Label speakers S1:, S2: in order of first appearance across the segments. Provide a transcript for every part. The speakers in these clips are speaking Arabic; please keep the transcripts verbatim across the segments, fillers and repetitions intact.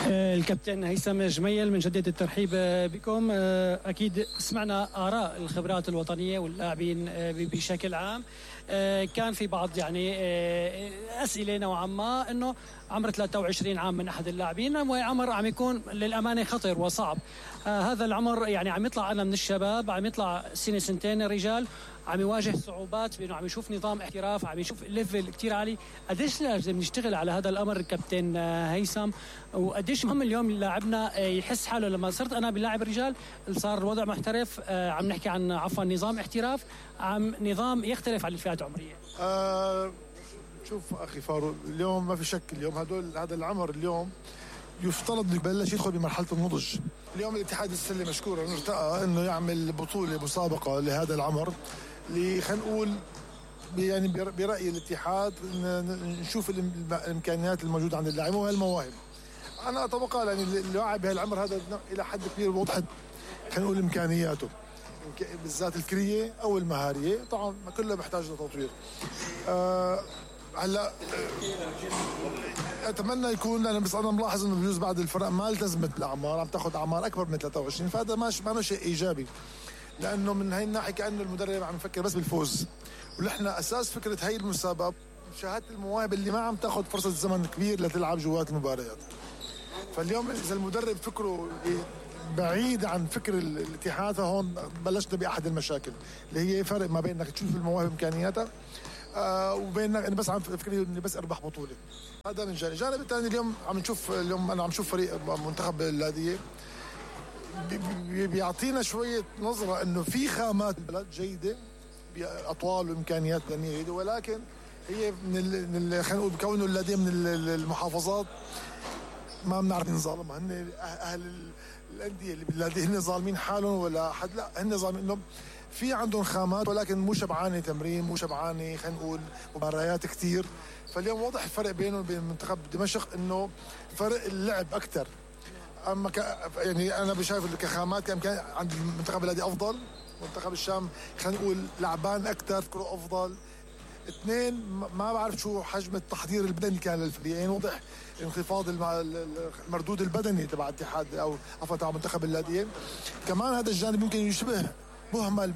S1: الكابتن هيثم جميل، من جديد الترحيب بكم. أكيد سمعنا آراء الخبرات الوطنية واللاعبين بشكل عام. كان في بعض يعني أسئلة نوعا ما أنه عمر ثلاثة وعشرين عام من أحد اللاعبين وعمر عم يكون للأمانة خطر وصعب. هذا العمر يعني عم يطلع أنا من الشباب، عم يطلع سنة سنتين الرجال، عم يواجه صعوبات بأنه عم يشوف نظام احتراف، عم يشوف ليفل كتير عالي. قديش لازم نشتغل على هذا الأمر كابتن هيثم، وقديش مهم اليوم لاعبنا يحس حاله لما صرت أنا بلاعب رجال صار الوضع محترف، عم نحكي عن عفوا نظام احتراف، عم نظام يختلف عن الفئات العمرية.
S2: آه شوف أخي فاروق، اليوم ما في شك اليوم هدول هذا العمر اليوم يفترض يبلش يدخل بمرحلة النضج. اليوم الاتحاد السلة مشكورا ارتأى انه يعمل بطولة مسابقة لهذا العمر اللي خلينا نقول يعني برأي الاتحاد نشوف الامكانيات الموجودة عند اللاعب وهالمواهب. انا اتوقع يعني اللاعب بهالعمر هذا الى حد كبير وضحت خلينا نقول امكانياته بالذات الكرية او المهارية، طبعا كلها بيحتاج لتطوير. أه هلا اتمنى يكون، انا بس انا ملاحظ انه بجوز بعض الفرق ما التزمت بالاعمار، عم تاخذ اعمار اكبر من ثلاثة وعشرين، فهذا ما ما شيء ايجابي، لانه من هي الناحيه كانه المدرب عم يفكر بس بالفوز. ونحن اساس فكره هي المسابقه شهاده المواهب اللي ما عم تاخذ فرصه زمن كبير لتلعب جوات المباريات. فاليوم اذا المدرب فكره بعيد عن فكر الاتحاد، فهون بلشنا باحد المشاكل اللي هي فرق ما بين انك تشوف المواهب امكانياتها آه وبين انا بس عم فكري اني بس اربح بطوله. هذا من جانب. الجانب الثاني اليوم عم نشوف، اليوم انا عم نشوف فريق منتخب اللاذقيه بي بيعطينا شويه نظره انه في خامات البلد جيده باطوال وامكانيات بدنيه جيده، ولكن هي من خلينا نقول بكونه اللاذقيه من المحافظات ما بنعرف نظالمها. هن اهل الانديه اللي باللاذقيه هن ظالمين حالهم ولا حد؟ لا، هن ظالمين انهم في عندهم خامات ولكن مو شبعانه تمرين، مو شبعانه خلينا نقول مباريات كثير. فاليوم واضح الفرق بينه وبين منتخب دمشق انه فرق اللعب اكثر. اما ك... يعني انا بشايف كخامات كان كان عند المنتخب الذي افضل، منتخب الشام خلينا نقول لعبان اكثر، كره افضل. اثنين ما بعرف شو حجم التحضير البدني كان للفريقين، واضح انخفاض المردود البدني تبع الاتحاد او عفوا تبع منتخب اللاذقيه. كمان هذا الجانب ممكن يشبه مهمل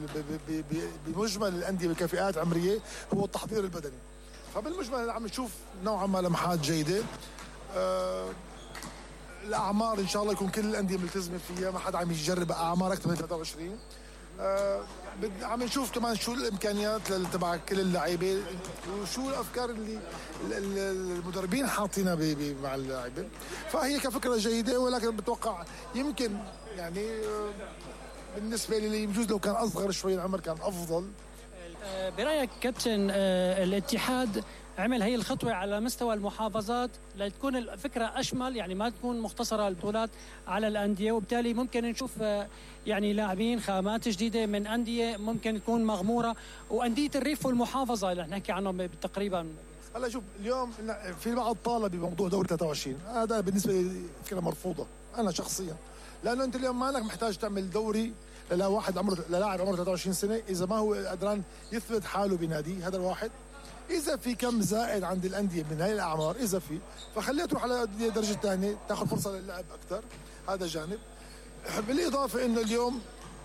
S2: بمجمل الانديه بكفئات عمريه، هو التحضير البدني. فبالمجمل عم نشوف نوعا ما لمحات جيده. أه الاعمار ان شاء الله يكون كل الانديه ملتزمه فيها، ما حدا عم يجرب اعمار اكثر من ثلاثة وعشرين. أه عم نشوف كمان شو الامكانيات تبع كل اللعيبه وشو الافكار اللي المدربين حاطينها مع اللعيبه. فهي كفكره جيده، ولكن بتوقع يمكن يعني بالنسبه لي بجوز لو كان اصغر شوي العمر كان افضل.
S1: برايك كابتن الاتحاد عمل هي الخطوه على مستوى المحافظات لتكون الفكره اشمل، يعني ما تكون مختصره البطولات على الانديه، وبالتالي ممكن نشوف يعني لاعبين خامات جديده من انديه ممكن تكون مغموره، وانديه الريف والمحافظه اللي نحكي عنهم تقريبا.
S2: هلا شوف، اليوم في بعض طالب بموضوع دوري ثلاثة وعشرين، هذا بالنسبه لي فكره مرفوضه انا شخصيا، لانه انت اليوم ما انك محتاج تعمل دوري للا واحد عمره للاعب عمره ثلاثة وعشرين سنه اذا ما هو قدران يثبت حاله بنادي. هذا الواحد. اذا في كم زائد عند الانديه من هاي الاعمار، اذا في فخليها تروح على الدرجه الثانيه تاخذ فرصه للعب اكثر. هذا جانب. بالاضافه انه اليوم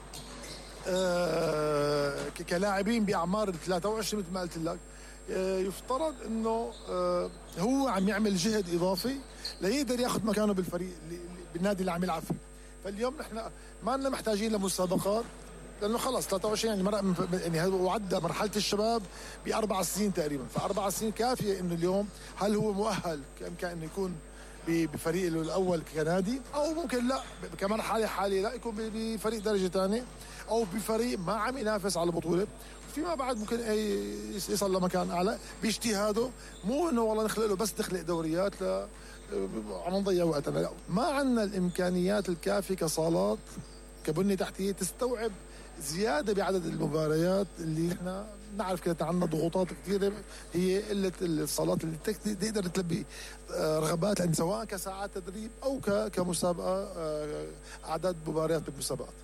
S2: آه كلاعبين باعمار ثلاثة وعشرين مثل ما قلت لك، آه يفترض انه آه هو عم يعمل جهد اضافي ليقدر ياخذ مكانه بالفريق بالنادي اللي عم يلعب فيه. فاليوم نحن ما لنا محتاجين لمسابقات، لانه خلص ثلاثة وعشرين يعني مرق يعني وعدى مرحله الشباب باربع سنين تقريبا، فاربع سنين كافيه انه اليوم هل هو مؤهل كامكان انه يكون بفريق الاول كنادي، او ممكن لا كمرحله حاليه لا يكون بفريق درجه ثانيه او بفريق ما عم ينافس على البطوله، فيما بعد ممكن يصل لمكان اعلى باجتهاده. مو انه والله نخلق له بس نخلق دوريات لا عم نضيع وقتنا، لا ما عندنا الامكانيات الكافيه كصالات كبنيه تحتيه تستوعب زياده بعدد المباريات اللي احنا نعرف كده عندنا ضغوطات كثيره، هي قله الصالات اللي تقدر تلبي رغبات يعني سواء كساعات تدريب او كمسابقه اعداد مباريات بالمسابقات.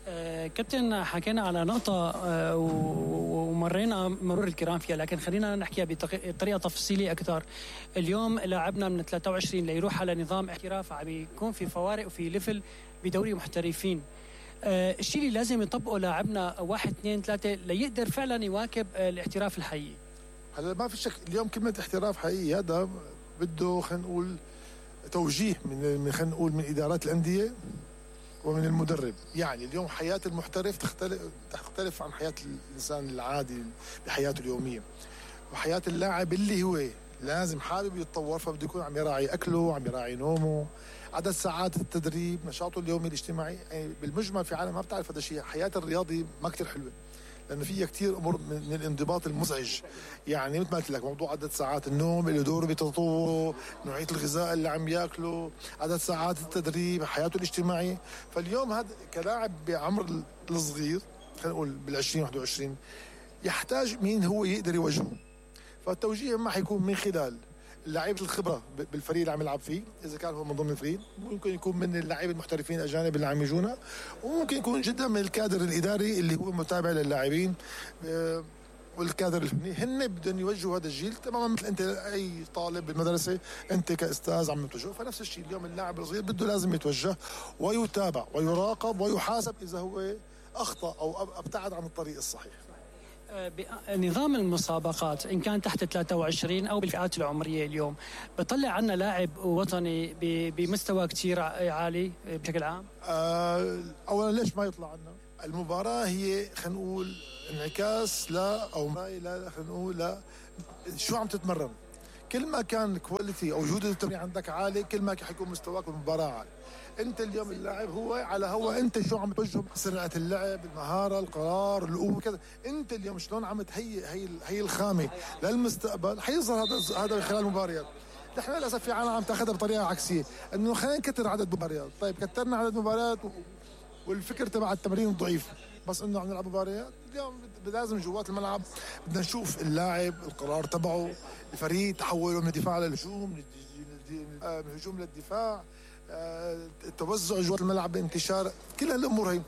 S1: آه كابتن، حكينا على نقطة آه ومرينا مرور الكرام فيها، لكن خلينا نحكيها بطريقة تفصيلية أكثر. اليوم لاعبنا من ثلاثة وعشرين ليروح على نظام احتراف، عم بيكون في فوارق وفي ليفل بدوري محترفين. آه الشيء اللي لازم يطبقه لاعبنا واحد اثنين ثلاثة ليقدر فعلا يواكب آه الاحتراف الحقيقي.
S2: هلا ما في شك اليوم كلمة احتراف حقيقي هذا بده خلينا نقول توجيه من خلينا نقول من إدارات الأندية ومن المدرب. يعني اليوم حياة المحترف تختلف تختلف عن حياة الإنسان العادي بحياته اليومية، وحياة اللاعب اللي هو لازم حابب يتطور، فبده يكون عم يراعي أكله، عم يراعي نومه، عدد ساعات التدريب، نشاطه اليومي الاجتماعي. يعني بالمجمل في عالم ما بتعرف هذا الشيء، حياة الرياضي ما كتير حلوة لأنه فيها كتير أمور من الانضباط المزعج. يعني مثل ما قلت لك موضوع عدد ساعات النوم اللي دوره بتطوره، نوعية الغذاء اللي عم ياكله، عدد ساعات التدريب، حياته الاجتماعية. فاليوم هذا كلاعب بعمر الصغير خلينا نقول بالعشرين واحد وعشرين يحتاج مين هو يقدر يوجهه. فالتوجيه ما حيكون من خلال اللاعب الخبرة بالفريق اللي عم يلعب فيه إذا كان هو من ضمن الفريق، ممكن يكون من اللاعبين المحترفين الأجانب اللي عم يجونا، وممكن يكون جدا من الكادر الإداري اللي هو متابع للاعبين والكادر الفني. هن بدهم يوجهوا هذا الجيل تماما مثل أنت أي طالب بالمدرسة أنت كأستاذ عم توجهه. فنفس الشيء اليوم اللاعب الصغير بده لازم يتوجه ويتابع ويراقب ويحاسب إذا هو أخطأ أو ابتعد عن الطريق الصحيح.
S1: نظام المسابقات إن كان تحت ثلاثة وعشرين أو بالفئات العمرية اليوم بطلع عنا لاعب وطني بمستوى كتير عالي بشكل عام؟
S2: أه أولا ليش ما يطلع عنا؟ المباراة هي خلينا نقول انعكاس لا أو ما لا خلينا نقول لا شو عم تتمرن. كل ما كان الكواليتي أو جودة التمرين عندك عالي كل ما حيكون مستواك بالمباراة عالي. انت اليوم اللاعب هو على هو انت شو عم توجهه، سرعه اللعب، المهاره، القرار، القوه كذا. انت اليوم شلون عم تهيئ هي هي الخامه للمستقبل حيظهر هذا هذا خلال المباريات. نحن للاسف في عالم عم تاخذها بطريقه عكسيه انه خلينا نكتر عدد مباريات. طيب كترنا عدد مباريات والفكر تبع التمرين ضعيف، بس انه عم نلعب مباريات. اليوم لازم جوات الملعب بدنا نشوف اللاعب، القرار تبعه، الفريق تحوله من الدفاع للهجوم، من الهجوم للدفاع، التوزع جوات الملعب، انتشار، كل هالامور هي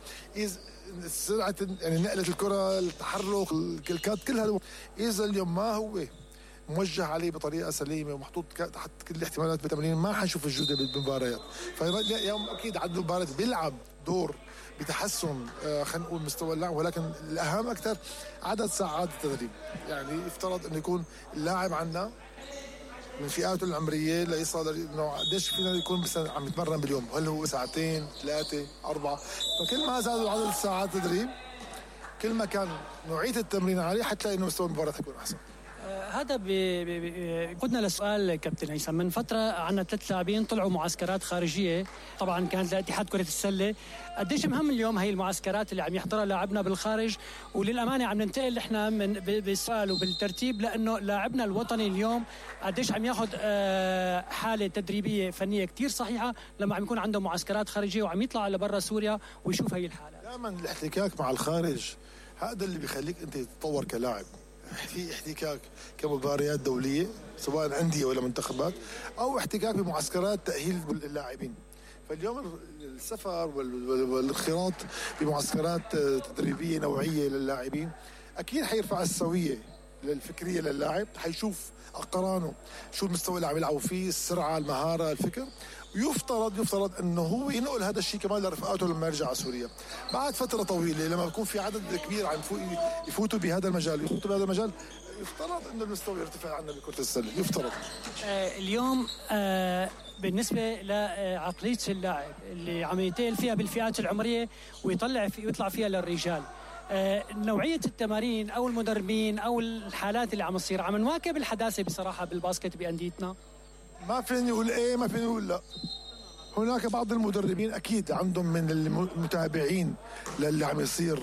S2: سرعه يعني نقله الكره، التحرك، الكلكات، كل هالامور اذا اليوم ما هو موجه عليه بطريقه سليمه ومحطوط تحت كل الاحتمالات بالتمرين ما حنشوف الجوده بالمباريات. فاليوم اكيد عنده مباراه بيلعب دور بتحسن آه خلينا نقول مستوى اللاعب، ولكن الاهم اكثر عدد ساعات التدريب. يعني يفترض انه يكون اللاعب عندنا من فئاته العمريه ليصل انه قديش فينا يكون مثلا عم يتمرن باليوم، هل هو ساعتين ثلاثه اربعه. فكل ما زادوا عدد الساعات تدريب كل ما كان نوعيه التمرين عاليه حتلاقي انه مستوى المباراه حيكون احسن.
S1: هذا بيقودنا لسؤال كابتن هيثم. من فتره عندنا ثلاث لاعبين طلعوا معسكرات خارجيه، طبعا كانت لاتحاد كره السله. قديش مهم اليوم هي المعسكرات اللي عم يحضرها لاعبنا بالخارج؟ وللامانه عم ننتقل احنا من بالسؤال وبالترتيب لانه لاعبنا الوطني اليوم قديش عم ياخذ حاله تدريبيه فنيه كثير صحيحه لما عم يكون عنده معسكرات خارجيه وعم يطلع لبرا سوريا ويشوف هي الحاله.
S2: دائما الاحتكاك مع الخارج هذا اللي بيخليك انت تتطور كلاعب. في احتكاك كمباريات دوليه سواء انديه ولا منتخبات، او احتكاك بمعسكرات تاهيل اللاعبين. فاليوم السفر والانخراط بمعسكرات تدريبيه نوعيه للاعبين اكيد حيرفع السويه الفكريه للاعب، حيشوف اقرانه شو المستوى اللي عم يلعبوا فيه، السرعه، المهاره، الفكر. ويفترض يفترض انه هو ينقل هذا الشيء كمان لرفقاته لما يرجع على سوريا بعد فتره طويله، لما يكون في عدد كبير عم يفوتوا بهذا المجال يفوتوا بهذا المجال يفترض انه المستوى يرتفع عنا بكره السله. يفترض
S1: آه اليوم آه بالنسبه لعقليه اللاعب اللي عم ينتقل فيها بالفئات العمريه ويطلع في ويطلع فيها للرجال، آه نوعيه التمارين او المدربين او الحالات اللي عم تصير عم نواكب الحداثه بصراحه بالباسكت بانديتنا؟
S2: ما فيني اقول ايه ما فيني اقول لا. هناك بعض المدربين اكيد عندهم من المتابعين للي عم يصير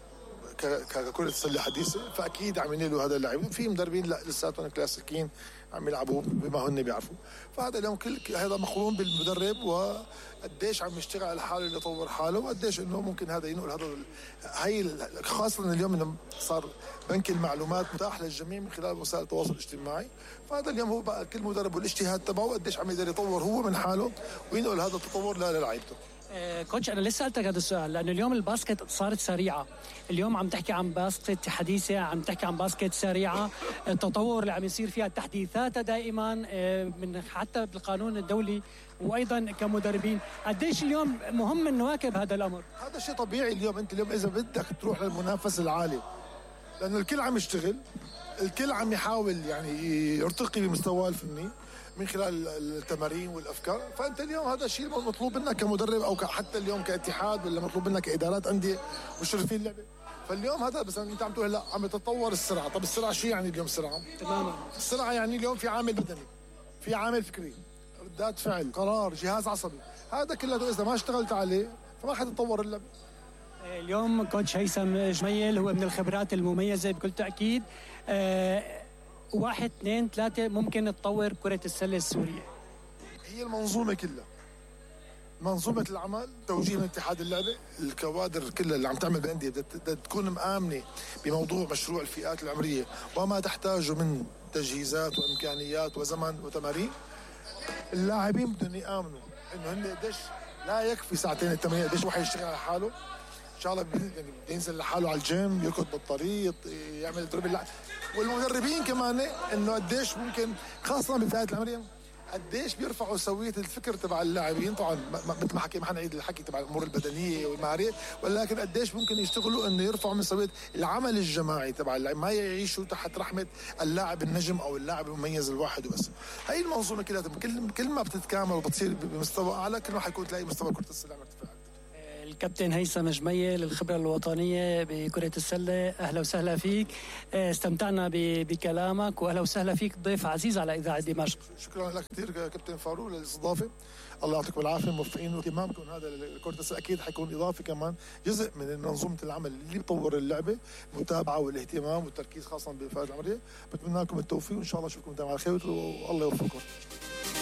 S2: ككرة السله حديثه، فاكيد عم ينيلوا هذا اللاعب. في مدربين لا لساتهم كلاسيكيين عم يلعبوا بما هن بيعرفوا. فهذا اليوم كل هذا مقرون بالمدرب وقديش عم يشتغل على حاله ليطور حاله، وقديش انه ممكن هذا ينقل هذا هي خاصه اليوم انه صار بنك المعلومات متاح للجميع من خلال وسائل التواصل الاجتماعي. فهذا اليوم هو بقى كل مدرب والاجتهاد تبعه قديش عم يقدر يطور هو من حاله وينقل هذا التطور للاعيبته.
S1: آه كوتش انا لسه سالتك هذا السؤال لانه اليوم الباسكت صارت سريعه، اليوم عم تحكي عن باسكت حديثه، عم تحكي عن باسكت سريعه، التطور اللي عم يصير فيها تحديثاتها دائما آه من حتى بالقانون الدولي وايضا كمدربين، قديش اليوم مهم نواكب هذا الامر؟
S2: هذا شيء طبيعي اليوم، انت اليوم اذا بدك تروح للمنافسه العالي لانه الكل عم يشتغل، الكل عم يحاول يعني يرتقي بمستواه الفني من خلال التمارين والافكار، فانت اليوم هذا الشيء مطلوب منك كمدرب او حتى اليوم كاتحاد ولا مطلوب منك كادارات انديه مشرفين اللعبه. فاليوم هذا بس انت عم تقول لا عم تتطور السرعه، طب السرعه شو يعني اليوم السرعه؟
S1: تماما
S2: السرعه يعني اليوم في عامل بدني، في عامل فكري، ردات فعل، قرار، جهاز عصبي، هذا كله اذا ما اشتغلت عليه فما حتتطور اللعبه.
S1: اليوم كوتش هيثم جميل هو من الخبرات المميزه بكل تاكيد. أه واحد اثنين ثلاثه ممكن تطور كره السله السوريه.
S2: هي المنظومه كلها، منظومه العمل، توجيه من اتحاد اللعبه، الكوادر كلها اللي عم تعمل بالانديه بدها تكون مآمنه بموضوع مشروع الفئات العمريه وما تحتاجه من تجهيزات وامكانيات وزمن وتمارين. اللاعبين بدهم يامنوا انه هن قديش لا يكفي ساعتين التمرين، قديش واحد يشتغل على حاله ان شاء الله، يعني ينزل لحاله على الجيم، يركض بالطريق، يعمل دربل، والمدربين كمان انه قديش ممكن خاصه بالفئات العمريه قديش بيرفعوا سويه الفكر تبع اللاعبين. طبعا مثل ما حكي ما حنعيد الحكي تبع الامور البدنيه والمهاريه، ولكن قديش ممكن يشتغلوا انه يرفعوا من سويه العمل الجماعي تبع اللاعب، ما يعيشوا تحت رحمه اللاعب النجم او اللاعب المميز الواحد وبس. هي المنظومه كلها كل كل ما بتتكامل وبتصير بمستوى اعلى كل ما حيكون تلاقي مستوى كره السله عم يرتفع.
S1: الكابتن هيثم جميل الخبرة الوطنية بكرة السلة، أهلا وسهلا فيك، استمتعنا بكلامك وأهلا وسهلا فيك ضيف عزيز على إذاعة دمشق.
S2: شكرا لك كثير كابتن فاروق للاستضافة، الله يعطيكم العافية، موفقين واهتمامكم هذا كرة السلة أكيد حيكون إضافة كمان جزء من منظومة العمل اللي بطور اللعبة، المتابعة والاهتمام والتركيز خاصة بالفئات العمرية. بتمنى لكم التوفيق وإن شاء الله أشوفكم على خير والله يوفقكم.